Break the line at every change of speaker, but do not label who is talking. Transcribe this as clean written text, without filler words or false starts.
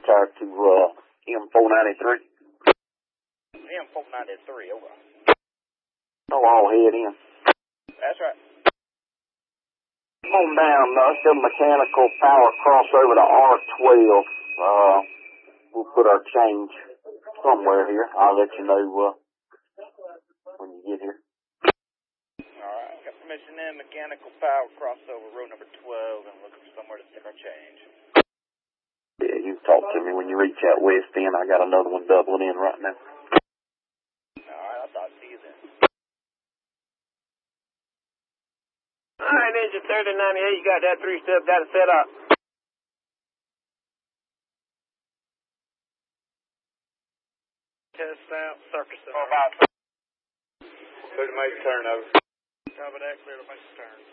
tired to M493.
M493, over.
Oh, I'll head in.
That's right.
Come on down, the mechanical power crossover to R12. We'll put our change somewhere here. I'll let you know when you get here.
Alright, got permission in, mechanical power crossover, road number 12, and looking for somewhere to stick our change.
Yeah, you talk to me when you reach out west end. I got another one doubling in right now.
Alright, I'll talk to you then.
Alright, engine 3098, you got that 3-step, got it set up. Test out, circus.
About
30 major turnover. Cover that, clear to make the turn.